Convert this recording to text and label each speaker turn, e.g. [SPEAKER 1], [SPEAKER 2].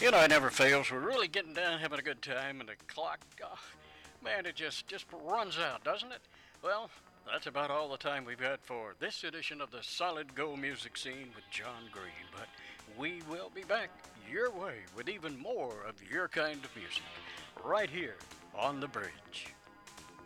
[SPEAKER 1] You know, it never fails. We're really getting down, having a good time, and the clock, man, it just runs out, doesn't it? Well, that's about all the time we've got for this edition of the Solid Gold Music Scene with John Green. But we will be back your way with even more of your kind of music right here on the bridge.